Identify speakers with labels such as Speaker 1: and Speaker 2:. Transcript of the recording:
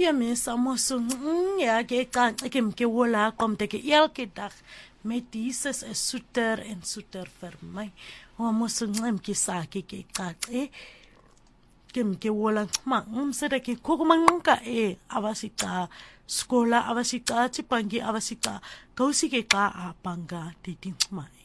Speaker 1: Ja mense mos so ja ek ke wola kom te ke elke dag met Jesus is soeter en soeter vir my. O mos so ke sake ke qaxe ke wola ma umsere ke kokumanqa abasika skola abasika tipangi abasika kausi ke ka apanga titinxma